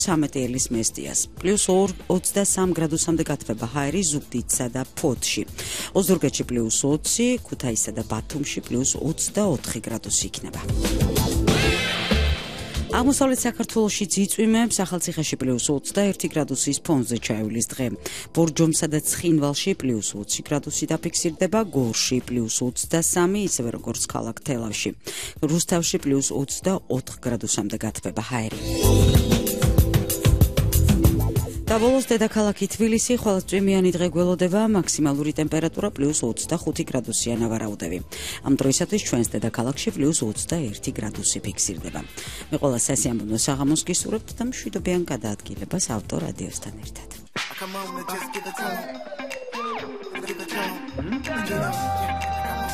სამეტიელის მესტიას. +23 გრადუსამდე გათბება ჰაერი ზუგდიდსა და ფოთში. ოზურგეთში +20, ქუთაისსა და ბათუმში +24 გრადუსი იქნება. აღმოსავლეთ საქართველოში ძიწვიმებს ახალციხეში +21 გრადუსის ფონზე ჩაივლის დღე. ბორჯომსა და ცხინვალში +20 გრადუსი დაფიქსირდება, გორში +23, ისევე როგორც ქალაქ თელავში. რუსთავში +24 გრადუსამდე გათბება ჰაერი. და ბოლოს დედაქალაქი თბილისი ხვალწვიმიანი დღე გველოდება, მაქსიმალური ტემპერატურა +25 გრადუსია ნავარაუდები. ამ დროისათვის ჩვენს დედაქალაქში +21 გრადუსი ფიქსირდება. მე ყველას სასიამოვნო საღამოს გისურვებთ და მშვიდობიან გადაადგილებას ავტორადიოსთან ერთად.